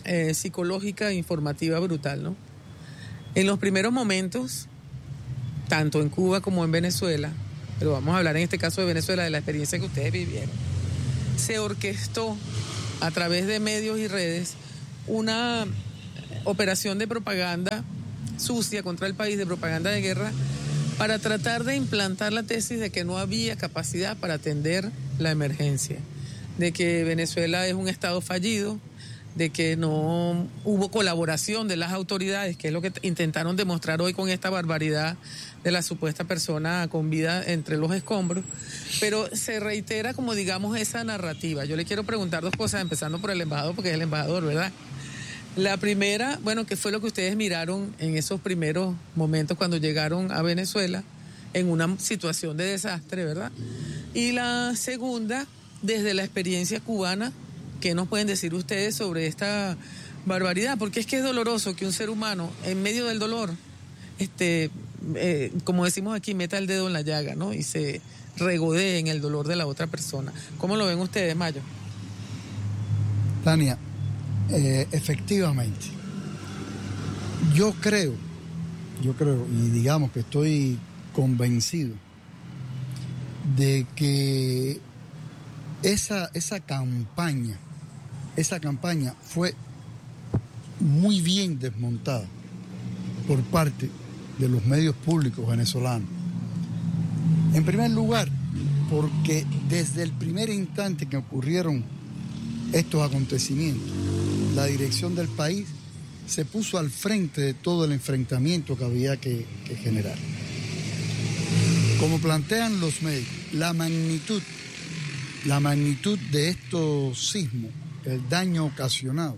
eh, psicológica e informativa brutal, ¿no? En los primeros momentos, tanto en Cuba como en Venezuela, pero vamos a hablar en este caso de Venezuela, de la experiencia que ustedes vivieron, se orquestó a través de medios y redes una operación de propaganda sucia contra el país, de propaganda de guerra, para tratar de implantar la tesis de que no había capacidad para atender la emergencia, de que Venezuela es un estado fallido, de que no hubo colaboración de las autoridades, que es lo que intentaron demostrar hoy con esta barbaridad de la supuesta persona con vida entre los escombros, pero se reitera como digamos esa narrativa. Yo le quiero preguntar dos cosas, empezando por el embajador, porque es el embajador, ¿verdad? La primera, bueno, ¿qué fue lo que ustedes miraron en esos primeros momentos cuando llegaron a Venezuela en una situación de desastre, ¿verdad? Y la segunda, desde la experiencia cubana, ¿qué nos pueden decir ustedes sobre esta barbaridad? Porque es que es doloroso que un ser humano, en medio del dolor, este, eh, como decimos aquí, meta el dedo en la llaga, ¿no? Y se regodee en el dolor de la otra persona. ¿Cómo lo ven ustedes, Mayo? Tania, eh, efectivamente, yo creo, yo creo, y digamos que estoy convencido de que esa, esa campaña, esa campaña fue muy bien desmontada por parte de los medios públicos venezolanos. En primer lugar, porque desde el primer instante que ocurrieron estos acontecimientos, la dirección del país se puso al frente de todo el enfrentamiento que había que, que generar. Como plantean los medios, la magnitud, la magnitud de estos sismos, el daño ocasionado,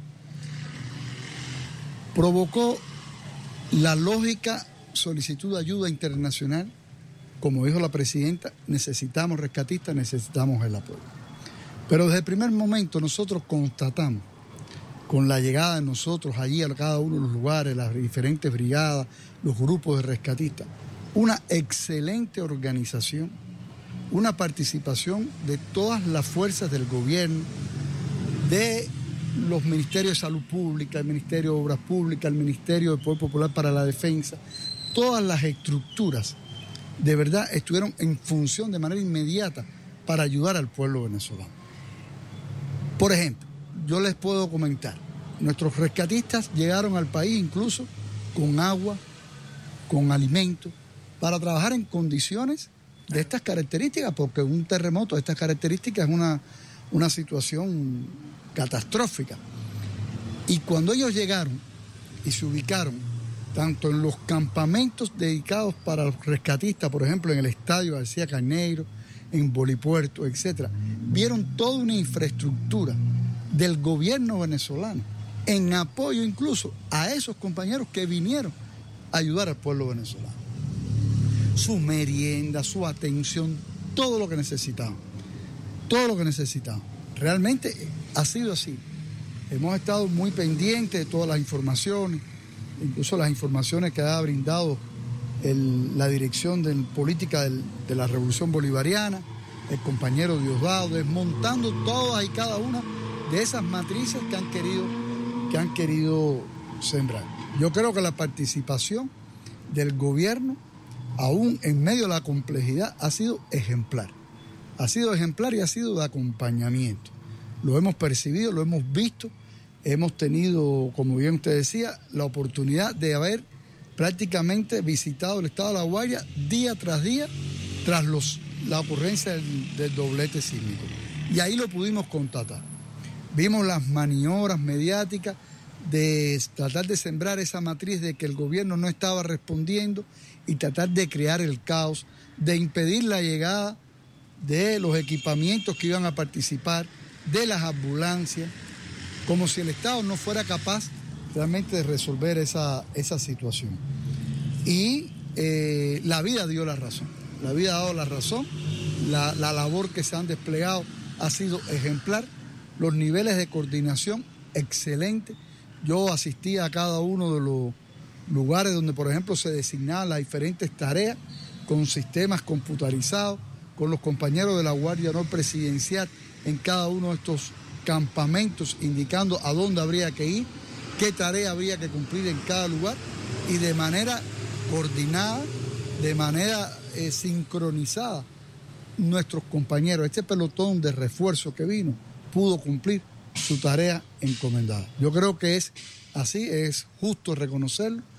provocó la lógica solicitud de ayuda internacional. Como dijo la presidenta, necesitamos rescatistas, necesitamos el apoyo. Pero desde el primer momento nosotros constatamos, con la llegada de nosotros allí a cada uno de los lugares, las diferentes brigadas, los grupos de rescatistas, una excelente organización, una participación de todas las fuerzas del gobierno, de los ministerios de Salud Pública, el Ministerio de Obras Públicas, el Ministerio de Poder Popular para la Defensa, todas las estructuras de verdad estuvieron en función de manera inmediata para ayudar al pueblo venezolano. Por ejemplo, yo les puedo comentar, nuestros rescatistas llegaron al país incluso con agua, con alimentos, para trabajar en condiciones de estas características, porque un terremoto de estas características es una, una situación catastrófica. Y cuando ellos llegaron y se ubicaron tanto en los campamentos dedicados para los rescatistas, por ejemplo en el estadio García Carneiro, en Bolipuerto, etcétera, vieron toda una infraestructura del gobierno venezolano en apoyo incluso a esos compañeros que vinieron a ayudar al pueblo venezolano. Su merienda, su atención, todo lo que necesitaban, todo lo que necesitaban. Realmente ha sido así. Hemos estado muy pendientes de todas las informaciones, incluso las informaciones que ha brindado el, la dirección de política del, de la Revolución Bolivariana, el compañero Diosdado, desmontando todas y cada una de esas matrices que han querido, que han querido sembrar. Yo creo que la participación del gobierno, aún en medio de la complejidad, ha sido ejemplar. Ha sido ejemplar y ha sido de acompañamiento. Lo hemos percibido, lo hemos visto. Hemos tenido, como bien usted decía, la oportunidad de haber prácticamente visitado el estado de La Guaira día tras día tras los, la ocurrencia del, del doblete sísmico. Y ahí lo pudimos constatar. Vimos las maniobras mediáticas de tratar de sembrar esa matriz de que el gobierno no estaba respondiendo y tratar de crear el caos, de impedir la llegada de los equipamientos que iban a participar, de las ambulancias, como si el Estado no fuera capaz realmente de resolver esa, esa situación. Y eh, la vida dio la razón, la vida ha dado la razón, la, la labor que se han desplegado ha sido ejemplar, los niveles de coordinación excelentes. Yo asistí a cada uno de los lugares donde, por ejemplo, se designaban las diferentes tareas con sistemas computarizados, con los compañeros de la Guardia No Presidencial en cada uno de estos campamentos indicando a dónde habría que ir, qué tarea habría que cumplir en cada lugar y de manera coordinada, de manera eh, sincronizada, nuestros compañeros, este pelotón de refuerzo que vino, pudo cumplir su tarea encomendada. Yo creo que es así, es justo reconocerlo